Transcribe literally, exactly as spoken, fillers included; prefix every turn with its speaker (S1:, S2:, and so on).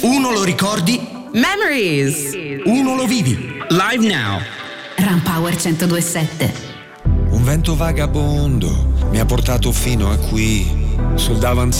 S1: Uno lo ricordi,
S2: Memories.
S1: Uno lo vivi, Live Now.
S3: Runpower centodue e sette.
S4: Un vento vagabondo mi ha portato fino a qui, sul davanzale